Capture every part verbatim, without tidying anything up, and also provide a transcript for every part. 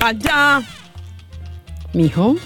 allá. Mijo.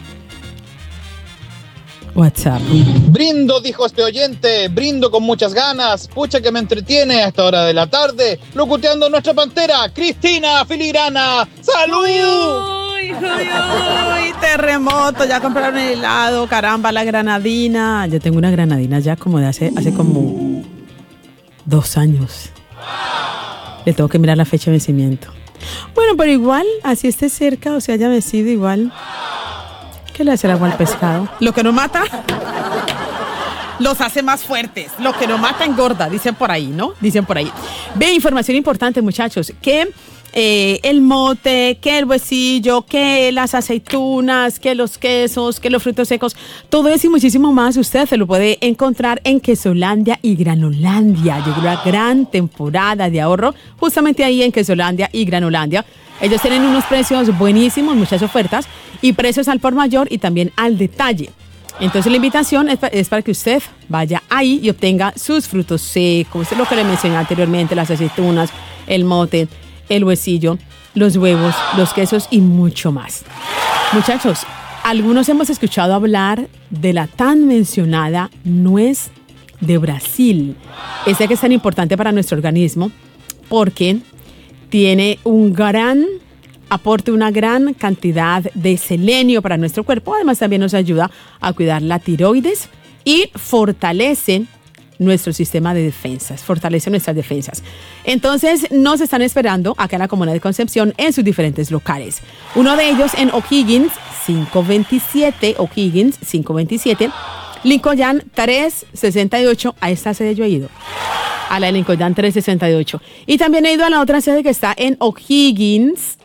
WhatsApp. Brindo, dijo este oyente, brindo con muchas ganas, pucha que me entretiene a esta hora de la tarde, locuteando nuestra pantera, Cristina Filigrana. ¡Salud! Uy, uy, uy, uy, terremoto, ya compraron el helado, caramba, la granadina. Yo tengo una granadina ya como de hace, hace como dos años. Le tengo que mirar la fecha de vencimiento. Bueno, pero igual, así esté cerca o se haya vencido igual. ¿Qué le hace el agua al pescado? Lo que no mata los hace más fuertes. Lo que no mata engorda, dicen por ahí, ¿no? Dicen por ahí. Ve, información importante, muchachos, que eh, el mote, que el huesillo, que las aceitunas, que los quesos, que los frutos secos, todo eso y muchísimo más, usted se lo puede encontrar en Quesolandia y Granolandia. Llegó la gran temporada de ahorro justamente ahí en Quesolandia y Granolandia. Ellos tienen unos precios buenísimos, muchas ofertas y precios al por mayor y también al detalle. Entonces la invitación es, es para que usted vaya ahí y obtenga sus frutos secos, lo que le mencioné anteriormente, las aceitunas, el mote, el huesillo, los huevos, los quesos y mucho más. Muchachos, algunos hemos escuchado hablar de la tan mencionada nuez de Brasil. Esa que es tan importante para nuestro organismo porque tiene un gran aporte, una gran cantidad de selenio para nuestro cuerpo. Además, también nos ayuda a cuidar la tiroides y fortalece nuestro sistema de defensas, fortalece nuestras defensas. Entonces, nos están esperando acá en la Comuna de Concepción en sus diferentes locales. Uno de ellos en O'Higgins cinco veintisiete, O'Higgins cinco veintisiete, Lincoln tres sesenta y ocho, a esta sede yo he ido. A la de Lincoln tres sesenta y ocho. Y también he ido a la otra sede que está en O'Higgins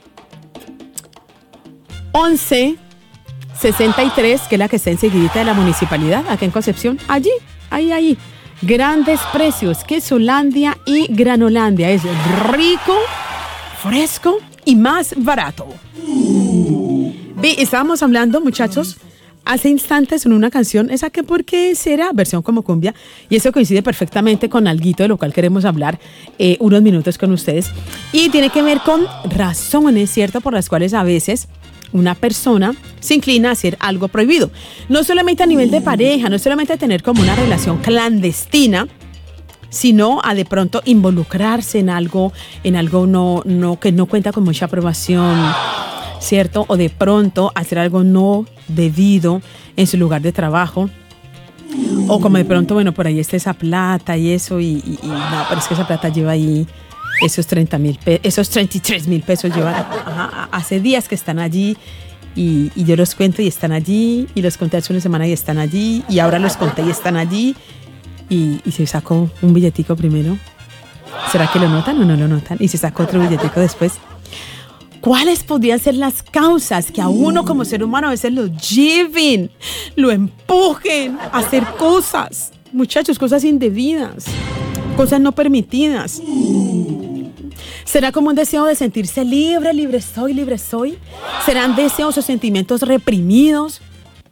once sesenta y tres, que es la que está enseguidita de la municipalidad, acá en Concepción. Allí, ahí, ahí. Grandes precios, Quesolandia y Granolandia. Es rico, fresco y más barato. Ve, estábamos hablando, muchachos, hace instantes en una canción, esa que por qué será, versión como cumbia, y eso coincide perfectamente con alguito de lo cual queremos hablar eh, unos minutos con ustedes, y tiene que ver con razones, ¿cierto?, por las cuales a veces una persona se inclina a hacer algo prohibido. No solamente a nivel de pareja, no solamente a tener como una relación clandestina, sino a de pronto involucrarse en algo, en algo no, no, que no cuenta con mucha aprobación, ¿cierto? O de pronto hacer algo no debido en su lugar de trabajo. O como de pronto, bueno, por ahí está esa plata y eso, y, y, y no, pero es que esa plata lleva ahí esos treinta mil pesos, esos treinta y tres mil pesos llevan, ajá, hace días que están allí y, y yo los cuento y están allí, y los conté hace una semana y están allí, y ahora los conté y están allí, y, y se sacó un billetico primero. ¿Será que lo notan o no lo notan? Y se sacó otro billetico después. ¿Cuáles podrían ser las causas que a uno como ser humano a veces lo lleven, lo empujen a hacer cosas? Muchachos, cosas indebidas, cosas no permitidas. ¿Será como un deseo de sentirse libre, libre soy, libre soy? ¿Serán deseos o sentimientos reprimidos?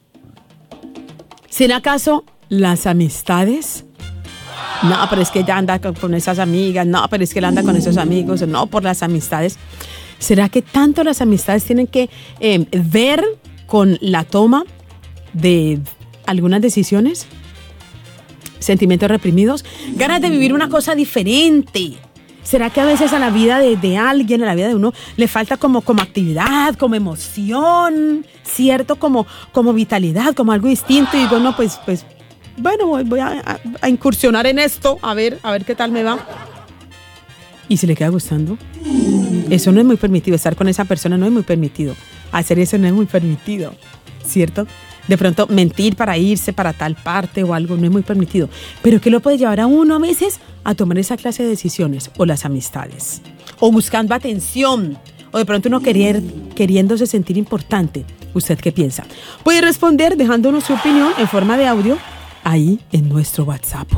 ¿Será acaso las amistades? No, pero es que ella anda con esas amigas, no, pero es que él anda con esos amigos, no, por las amistades. ¿Será que tanto las amistades tienen que eh, ver con la toma de algunas decisiones? ¿Sentimientos reprimidos? ¿Ganas de vivir una cosa diferente? ¿Será que a veces a la vida de, de alguien, a la vida de uno, le falta como, como actividad, como emoción, ¿cierto? Como, como vitalidad, como algo distinto? Y digo, no, pues, pues bueno, voy, voy a, a, a incursionar en esto, a ver, a ver qué tal me va. ¿Y si le queda gustando? Eso no es muy permitido, estar con esa persona no es muy permitido. Hacer eso no es muy permitido, ¿cierto? De pronto mentir para irse para tal parte o algo no es muy permitido. Pero ¿qué lo puede llevar a uno a veces a tomar esa clase de decisiones? O las amistades. O buscando atención. O de pronto uno querer, queriéndose sentir importante. ¿Usted qué piensa? Puede responder dejándonos su opinión en forma de audio ahí en nuestro WhatsApp.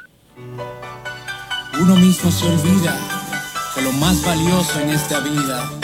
Uno mismo se olvida que lo más valioso en esta vida